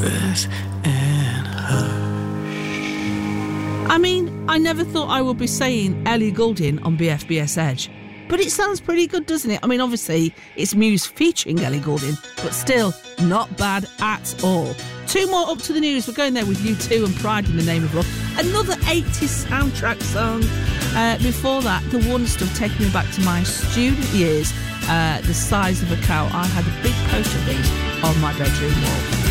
I mean, I never thought I would be saying Ellie Goulding on BFBS Edge, but it sounds pretty good, doesn't it? I mean, obviously, it's Muse featuring Ellie Goulding, but still, not bad at all. Two more up to the news. We're going there with U2 and Pride in the Name of Love. Another 80s soundtrack song. Before that, the One stuff taking me back to my student years. The Size of a Cow. I had a big poster of these on my bedroom wall.